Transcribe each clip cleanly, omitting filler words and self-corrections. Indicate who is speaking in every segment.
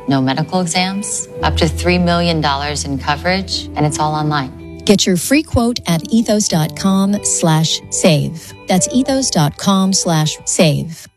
Speaker 1: no medical exams, up to $3 million in coverage, and it's all online.
Speaker 2: Get your free quote at ethos.com/save. That's ethos.com/save.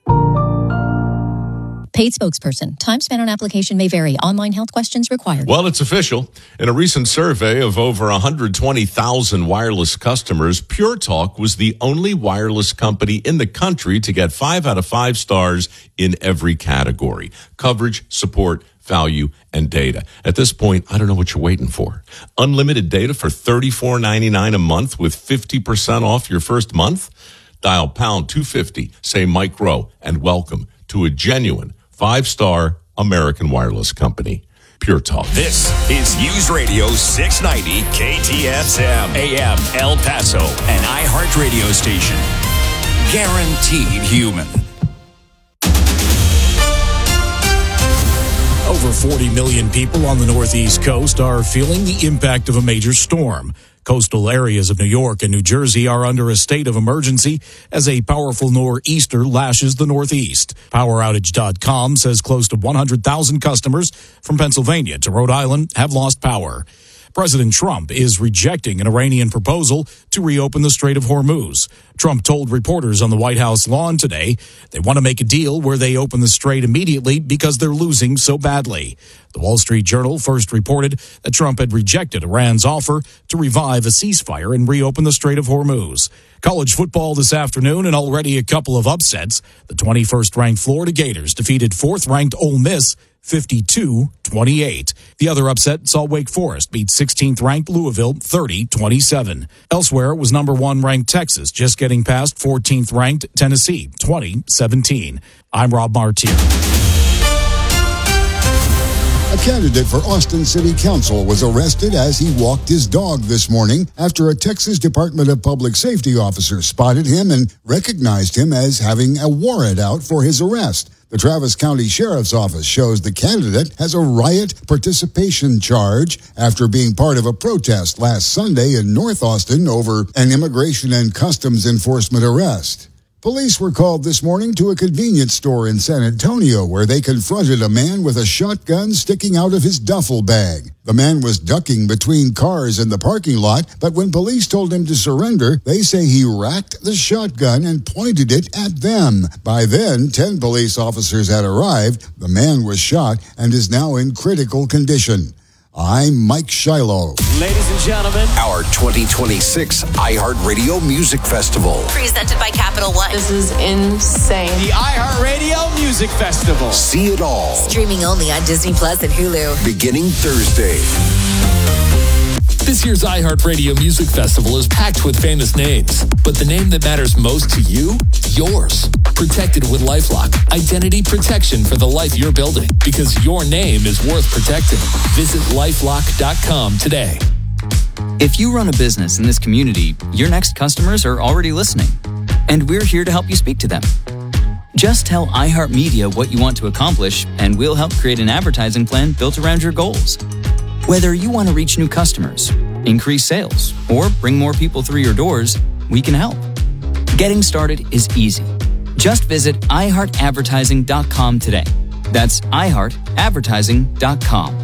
Speaker 2: Paid spokesperson. Time spent on application may vary. Online health questions required.
Speaker 3: Well, it's official. In a recent survey of over 120,000 wireless customers, Pure Talk was the only wireless company in the country to get 5 out of 5 stars in every category: coverage, support, value, and data. At this point, I don't know what you're waiting for. Unlimited data for $34.99 a month with 50% off your first month? Dial pound 250, say Mike Rowe, and welcome to a genuine 5-star American wireless company, Pure Talk.
Speaker 4: This is News Radio 690 KTSM AM El Paso, an iHeartRadio station. Guaranteed human.
Speaker 5: Over 40 million people on the Northeast coast are feeling the impact of a major storm. Coastal areas of New York and New Jersey are under a state of emergency as a powerful nor'easter lashes the Northeast. PowerOutage.com says close to 100,000 customers from Pennsylvania to Rhode Island have lost power. President Trump is rejecting an Iranian proposal to reopen the Strait of Hormuz. Trump told reporters on the White House lawn today they want to make a deal where they open the strait immediately because they're losing so badly. The Wall Street Journal first reported that Trump had rejected Iran's offer to revive a ceasefire and reopen the Strait of Hormuz. College football this afternoon and already a couple of upsets. The 21st-ranked Florida Gators defeated 4th-ranked Ole Miss 52-28. The other upset saw Wake Forest beat 16th-ranked Louisville 30-27. Elsewhere was number 1 ranked Texas just getting past 14th ranked Tennessee 20-17. I'm Rob Martin.
Speaker 6: A candidate for Austin City Council was arrested as he walked his dog this morning after a Texas Department of Public Safety officer spotted him and recognized him as having a warrant out for his arrest. The Travis County Sheriff's Office shows the candidate has a riot participation charge after being part of a protest last Sunday in North Austin over an Immigration and Customs Enforcement arrest. Police were called this morning to a convenience store in San Antonio where they confronted a man with a shotgun sticking out of his duffel bag. The man was ducking between cars in the parking lot, but when police told him to surrender, they say he racked the shotgun and pointed it at them. By then, 10 police officers had arrived. The man was shot and is now in critical condition. I'm Mike Shiloh.
Speaker 7: Ladies and gentlemen,
Speaker 4: our 2026 iHeartRadio Music Festival.
Speaker 8: Presented by Capital One.
Speaker 7: this is insane. The iHeartRadio Music Festival.
Speaker 4: See it all.
Speaker 8: Streaming only on Disney Plus and Hulu.
Speaker 4: Beginning Thursday.
Speaker 9: This year's iHeartRadio Music Festival is packed with famous names, but the name that matters most to you? Yours. Protected with LifeLock. Identity protection for the life you're building, because your name is worth protecting. Visit LifeLock.com today.
Speaker 10: If you run a business in this community, your next customers are already listening, and we're here to help you speak to them. Just tell iHeartMedia what you want to accomplish, and we'll help create an advertising plan built around your goals. Whether you want to reach new customers, increase sales, or bring more people through your doors, we can help. Getting started is easy. Just visit iHeartAdvertising.com today. That's iHeartAdvertising.com.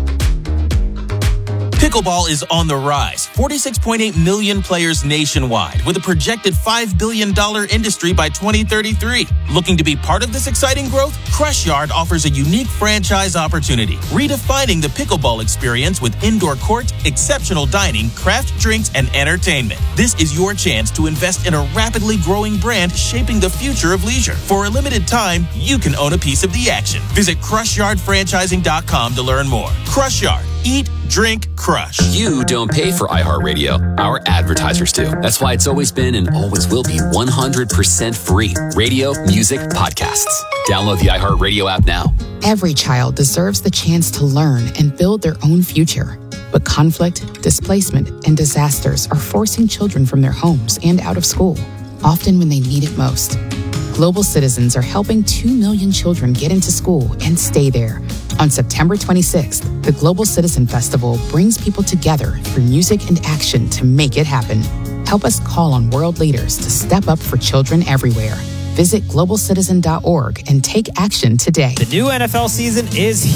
Speaker 11: Pickleball is on the rise. 46.8 million players nationwide with a projected $5 billion industry by 2033. Looking to be part of this exciting growth? Crush Yard offers a unique franchise opportunity, redefining the pickleball experience with indoor court, exceptional dining, craft drinks, and entertainment. This is your chance to invest in a rapidly growing brand shaping the future of leisure. For a limited time, you can own a piece of the action. Visit CrushYardFranchising.com to learn more. Crush Yard. Eat, drink, crush.
Speaker 12: You don't pay for iHeartRadio. Our advertisers do. That's why it's always been and always will be 100% free. Radio, music, podcasts. Download the iHeartRadio app now.
Speaker 13: Every child deserves the chance to learn and build their own future. But conflict, displacement, and disasters are forcing children from their homes and out of school, often when they need it most. Global Citizens are helping 2 million children get into school and stay there. On September 26th, the Global Citizen Festival brings people together through music and action to make it happen. Help us call on world leaders to step up for children everywhere. Visit globalcitizen.org and take action today.
Speaker 7: The new NFL season is here.